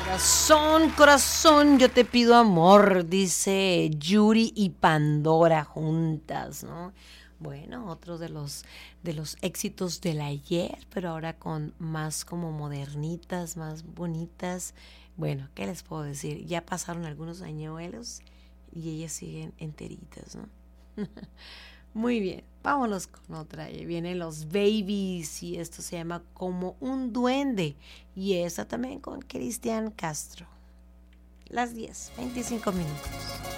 Corazón, corazón, yo te pido amor, dice Yuri y Pandora juntas, ¿no? Bueno, otro de los éxitos del ayer, pero ahora con más como modernitas, más bonitas. Bueno, ¿qué les puedo decir? Ya pasaron algunos añuelos y ellas siguen enteritas, ¿no? Muy bien, vámonos con otra. Ahí vienen los Babies y esto se llama Como un duende. Y esta también con Cristian Castro. Las 10:25.